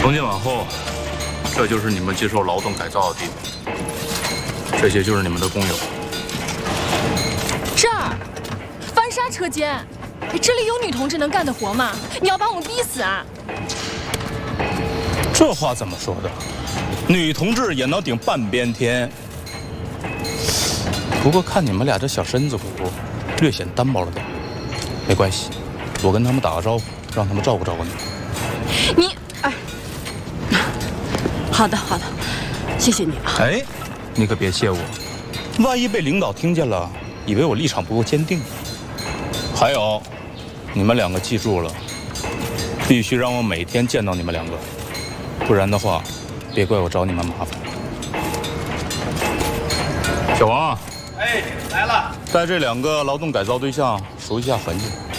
从今往后，这就是你们接受劳动改造的地方，这些就是你们的工友。 这儿，翻砂车间，这里有女同志能干的活吗？你要把我们逼死啊？ 这话怎么说的？女同志也能顶半边天。不过看你们俩这小身子骨，略显单薄了点。没关系，我跟他们打个招呼，让他们照顾照顾你。 你，哎，好的好的，谢谢你啊。 哎，你可别谢我，万一被领导听见了，以为我立场不够坚定。还有，你们两个记住了，必须让我每天见到你们两个，不然的话，别怪我找你们麻烦。小王， 哎，来了。 带这2个劳动改造对象熟悉一下环境。